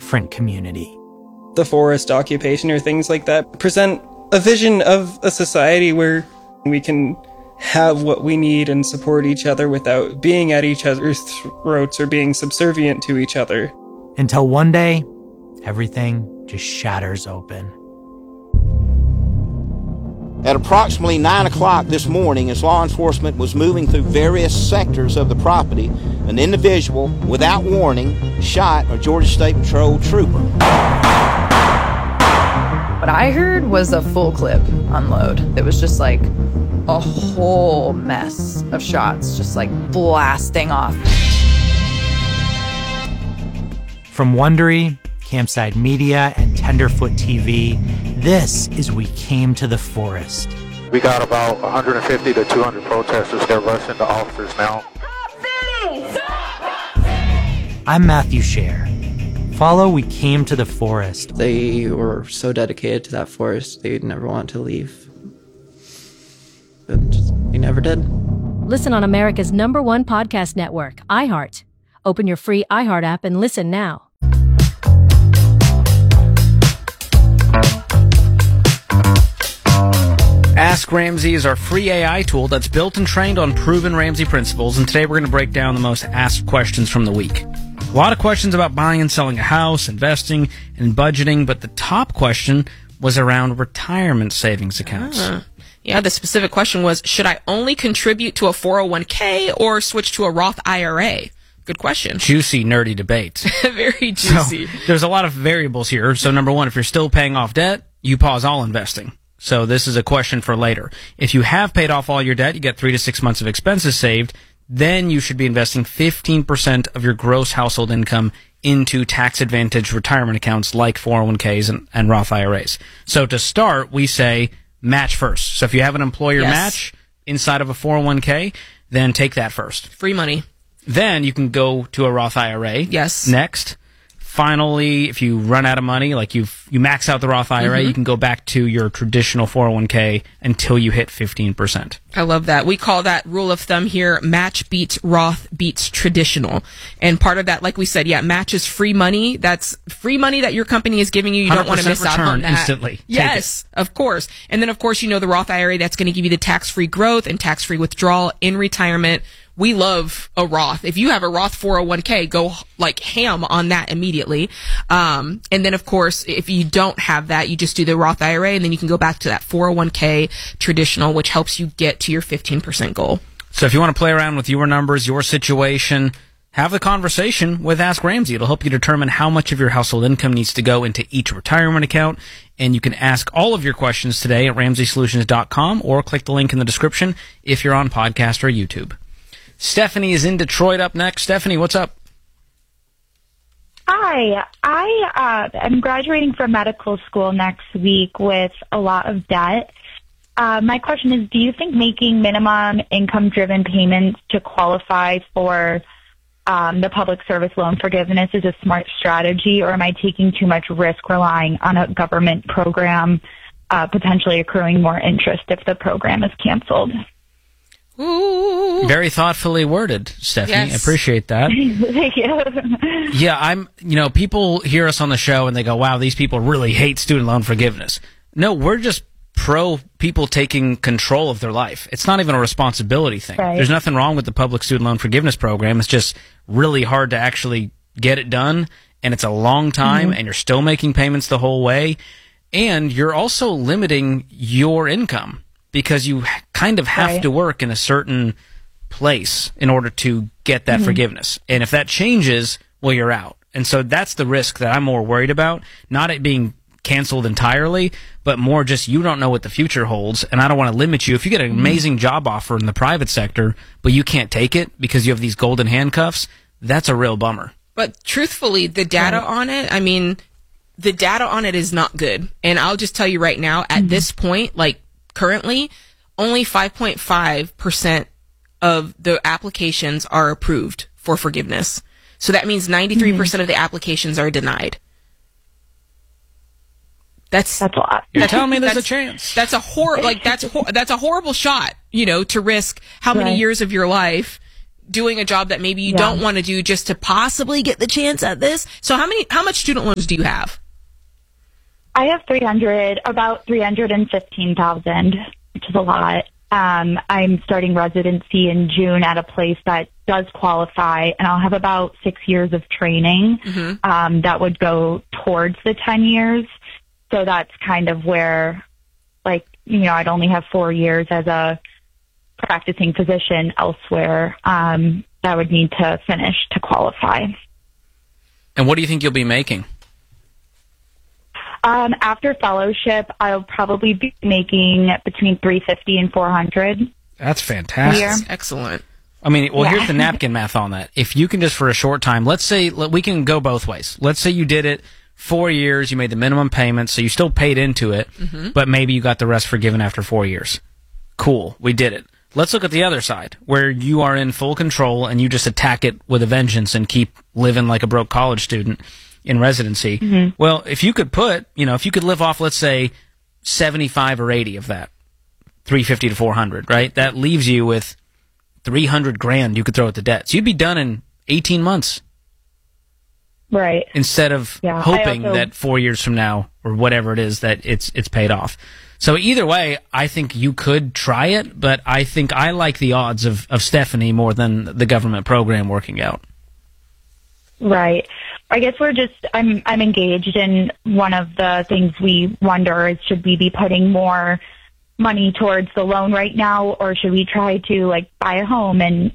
different community. The forest occupation or things like that present a vision of a society where we can have what we need and support each other without being at each other's throats or being subservient to each other. Until one day, everything just shatters open. At approximately 9 o'clock this morning, as law enforcement was moving through various sectors of the property, an individual, without warning, shot a Georgia State Patrol trooper. What I heard was a full clip unload. It was just like a whole mess of shots, just like blasting off. From Wondery, Campside Media, and Tenderfoot TV, this is We Came to the Forest. We got about 150 to 200 protesters. They're rushing the officers now. I'm Matthew Scher. Follow We Came to the Forest. They were so dedicated to that forest, they'd never want to leave. But they never did. Listen on America's #1 podcast network, iHeart. Open your free iHeart app and listen now. Ask Ramsey is our free AI tool that's built and trained on proven Ramsey principles, and today we're going to break down the most asked questions from the week. A lot of questions about buying and selling a house, investing, and budgeting, but the top question was around retirement savings accounts. Yeah, the specific question was, should I only contribute to a 401k or switch to a Roth IRA? Good question. Juicy, nerdy debate. Very juicy. So, there's a lot of variables here. So number one, if you're still paying off debt, you pause all investing. So this is a question for later. If you have paid off all your debt, you get 3 to 6 months of expenses saved, then you should be investing 15% of your gross household income into tax-advantaged retirement accounts like 401ks and Roth IRAs. So to start, we say match first. So if you have an employer match inside of a 401k, then take that first. Free money. Then you can go to a Roth IRA. Yes. Next. Finally, if you run out of money, like you max out the Roth IRA, you can go back to your traditional 401k until you hit 15%. I love that. We call that rule of thumb here, match beats Roth beats traditional. And part of that, like we said, match is free money. That's free money that your company is giving you. You don't want to miss out on that. Instantly. Yes, of course. And then, of course, the Roth IRA, that's going to give you the tax-free growth and tax-free withdrawal in retirement. We love a Roth. If you have a Roth 401k, go like ham on that immediately. And then, of course, if you don't have that, you just do the Roth IRA, and then you can go back to that 401k traditional, which helps you get to your 15% goal. So if you want to play around with your numbers, your situation, have the conversation with Ask Ramsey. It'll help you determine how much of your household income needs to go into each retirement account. And you can ask all of your questions today at RamseySolutions.com or click the link in the description if you're on podcast or YouTube. Stephanie is in Detroit up next. Stephanie, what's up? Hi. I am graduating from medical school next week with a lot of debt. My question is, do you think making minimum income-driven payments to qualify for the public service loan forgiveness is a smart strategy, or am I taking too much risk relying on a government program, potentially accruing more interest if the program is canceled? Ooh. Very thoughtfully worded, Stephanie. Yes. I appreciate that. Thank you. Yeah, people hear us on the show and they go, wow, these people really hate student loan forgiveness. No, we're just pro people taking control of their life. It's not even a responsibility thing. Right. There's nothing wrong with the public student loan forgiveness program. It's just really hard to actually get it done, and it's a long time, and you're still making payments the whole way, and you're also limiting your income, because you kind of have to work in a certain place in order to get that forgiveness. And if that changes, well, you're out. And so that's the risk that I'm more worried about, not it being canceled entirely, but more just you don't know what the future holds, and I don't want to limit you. If you get an amazing job offer in the private sector, but you can't take it because you have these golden handcuffs, that's a real bummer. But truthfully, the data on it, the data on it is not good. And I'll just tell you right now, at this point, like currently, only 5.5% of the applications are approved for forgiveness. So that means 93% of the applications are denied. That's a lot. You're telling me there's a chance. That's a that's a horrible shot, to risk how many years of your life doing a job that maybe you don't want to do just to possibly get the chance at this. So how much student loans do you have? I have about 315,000, which is a lot. I'm starting residency in June at a place that does qualify, and I'll have about 6 years of training that would go towards the 10 years. So that's kind of where, I'd only have 4 years as a practicing physician elsewhere that I would need to finish to qualify. And what do you think you'll be making? After fellowship, I'll probably be making between $350 and $400. That's fantastic. That's excellent. I mean, well, here's the napkin math on that. If you can just for a short time, let's say we can go both ways. Let's say you did it 4 years, you made the minimum payment, so you still paid into it, but maybe you got the rest forgiven after 4 years. Cool, we did it. Let's look at the other side, where you are in full control and you just attack it with a vengeance and keep living like a broke college student in residency. Well, if you could live off, let's say, 75 or 80 of that, 350 to 400, right? That leaves you with 300 grand you could throw at the debt. So you'd be done in 18 months. Right. Instead of hoping that 4 years from now, or whatever it is, that it's paid off. So either way, I think you could try it, but I think I like the odds of Stephanie more than the government program working out. Right. I guess I'm engaged, and one of the things we wonder is, should we be putting more money towards the loan right now, or should we try to buy a home and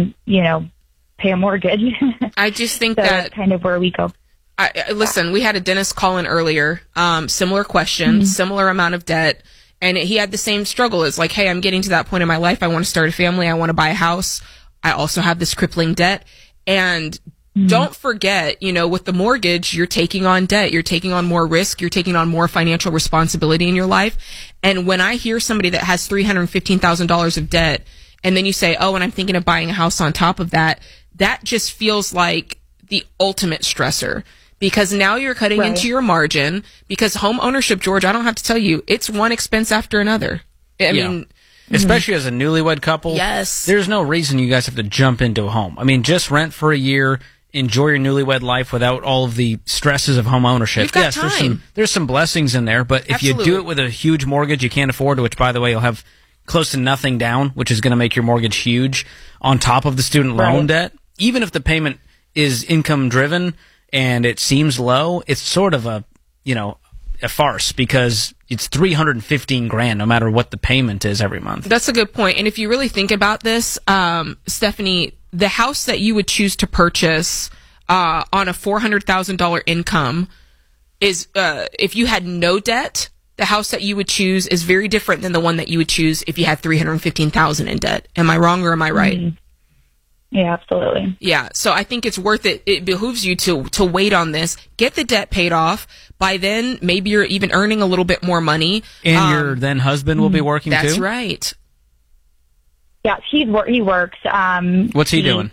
pay a mortgage? I just think so that's kind of where we go. Listen, we had a dentist call in earlier, similar question, similar amount of debt, and he had the same struggle. It's like, hey, I'm getting to that point in my life. I want to start a family. I want to buy a house. I also have this crippling debt. And don't forget, with the mortgage, you're taking on debt. You're taking on more risk. You're taking on more financial responsibility in your life. And when I hear somebody that has $315,000 of debt, and then you say, oh, and I'm thinking of buying a house on top of that, that just feels like the ultimate stressor. Because now you're cutting into your margin. Because home ownership, George, I don't have to tell you, it's one expense after another. I mean, especially as a newlywed couple. Yes. There's no reason you guys have to jump into a home. I mean, just rent for a year, enjoy your newlywed life without all of the stresses of home ownership. You've got time. There's some blessings in there, but if you do it with a huge mortgage you can't afford, which, by the way, you'll have close to nothing down, which is going to make your mortgage huge, on top of the student loan debt, even if the payment is income driven and it seems low, it's sort of a farce, because it's 315 grand no matter what the payment is every month. That's a good point. And if you really think about this, Stephanie, the house that you would choose to purchase on a $400,000 income is, if you had no debt, the house that you would choose is very different than the one that you would choose if you had $315,000 in debt. Am I wrong or am I right? Yeah, absolutely. Yeah, so I think it's worth it. It behooves you to wait on this, get the debt paid off. By then, maybe you're even earning a little bit more money. And your then husband will be working too? That's right. Yeah, he works. What's he doing?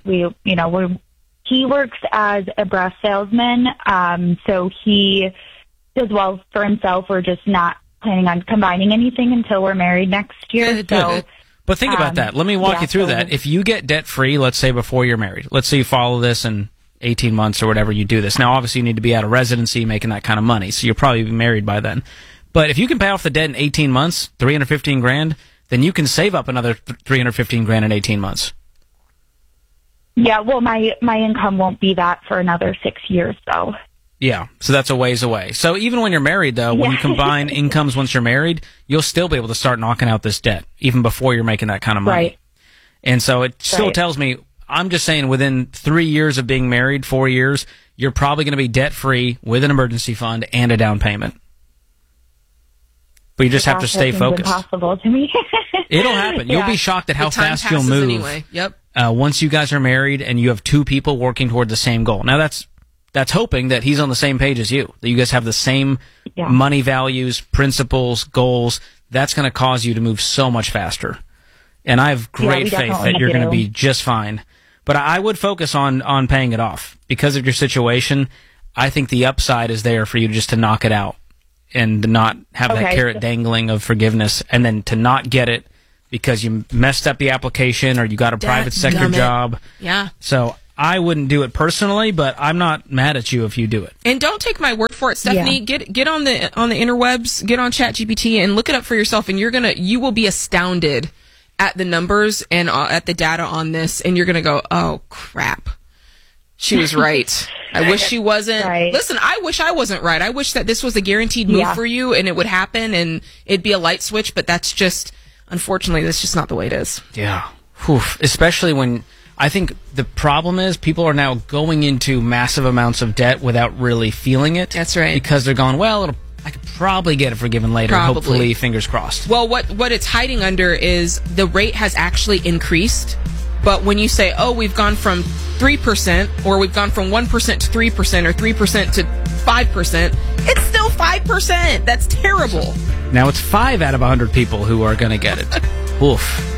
He works as a breast salesman. So he does well for himself. We're just not planning on combining anything until we're married next year. Good. But think about that. Let me walk you through that. If you get debt-free, let's say before you're married, let's say you follow this in 18 months or whatever, you do this. Now, obviously, you need to be out of residency making that kind of money, so you'll probably be married by then. But if you can pay off the debt in 18 months, 315 grand, then you can save up another 315 grand in 18 months. Yeah, well, my income won't be that for another 6 years, though. Yeah, so that's a ways away. So even when you're married, though, when you combine incomes once you're married, you'll still be able to start knocking out this debt, even before you're making that kind of money. Right. And so it still tells me, I'm just saying, within 3 years of being married, 4 years, you're probably going to be debt-free with an emergency fund and a down payment. But you just have to stay focused. It's impossible to me. It'll happen. You'll be shocked at how fast you'll move. Anyway. Yep. Once you guys are married and you have two people working toward the same goal. Now, that's hoping that he's on the same page as you, that you guys have the same money values, principles, goals. That's going to cause you to move so much faster. And I have great faith that you're going to be just fine. But I would focus on paying it off. Because of your situation, I think the upside is there for you just to knock it out and not have that carrot dangling of forgiveness, and then to not get it because you messed up the application or you got a private sector job. Yeah. So I wouldn't do it personally, but I'm not mad at you if you do it. And don't take my word for it, Stephanie. Yeah. Get on the interwebs, get on ChatGPT and look it up for yourself, and you will be astounded at the numbers and at the data on this, and you're gonna go, oh crap. She was right. I wish she wasn't. Right. Listen, I wish I wasn't right. I wish that this was a guaranteed move for you and it would happen and it'd be a light switch, but that's just, unfortunately, that's just not the way it is. Yeah. Whew. Especially when I think the problem is people are now going into massive amounts of debt without really feeling it. That's right. Because they're going, well, I could probably get it forgiven later. Probably. Hopefully, fingers crossed. Well, what it's hiding under is the rate has actually increased. But when you say, oh, we've gone from 3% or we've gone from 1% to 3% or 3% to 5%, it's still 5%. That's terrible. Now it's 5 out of 100 people who are going to get it. Oof.